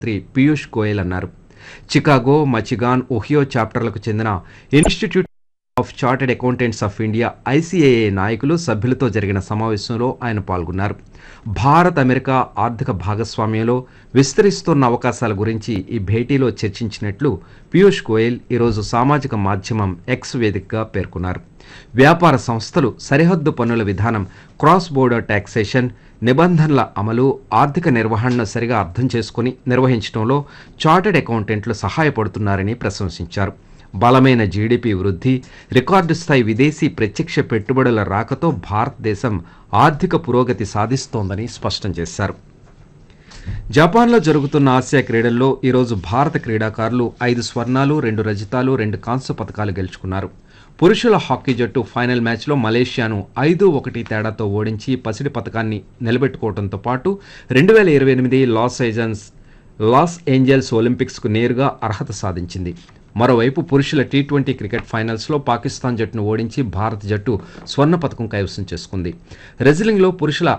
మంత్రి పీయూష్ గోయల్ అన్నారు. Chicago, మచిగాన్, Ohio చాప్టర్లకు చెందిన institute of chartered accountants of India ఐసీఏఏ నాయకులు, సభ్యులతో జరిగిన సమావేశంలో ఆయన పాల్గొన్నారు. భారత్ అమెరికా ఆర్థిక భాగస్వామ్యంలో విస్తరిస్తున్న అవకాశాల గురించి ఈ భేటీలో చర్చించినట్లు పీయూష్ గోయల్ ఈరోజు సామాజిక మాధ్యమం ఎక్స్ వేదికగా పేర్కొన్నారు. వ్యాపార సంస్థలు సరిహద్దు పన్నుల విధానం, క్రాస్ బోర్డర్ టాక్సేషన్ నిబంధనల అమలు, ఆర్థిక నిర్వహణను సరిగా అర్థం చేసుకుని నిర్వహించడంలో చార్టెడ్ అకౌంటెంట్లు సహాయపడుతున్నారని ప్రశంసించారు. బలమైన జీడీపీ వృద్ధి, రికార్డు స్థాయి విదేశీ ప్రత్యక్ష పెట్టుబడుల రాకతో భారతదేశం ఆర్థిక పురోగతి సాధిస్తోందని స్పష్టం చేశారు. జపాన్లో జరుగుతున్న ఆసియా క్రీడల్లో ఈరోజు భారత క్రీడాకారులు 5 స్వర్ణాలు, 2 రజతాలు, 2 కాంస్య పతకాలు గెలుచుకున్నారు. పురుషుల హాకీ జట్టు ఫైనల్ మ్యాచ్లో మలేషియాను 5-1 తేడాతో ఓడించి పసిడి పతకాన్ని నిలబెట్టుకోవడంతో పాటు 2028 లాస్ ఏంజల్స్ ఒలింపిక్స్కు నేరుగా అర్హత సాధించింది. మరోవైపు పురుషుల టీ20 క్రికెట్ ఫైనల్స్లో పాకిస్తాన్ జట్టును ఓడించి భారత జట్టు స్వర్ణ పతకం కైవసం చేసుకుంది. రెజ్లింగ్లో పురుషుల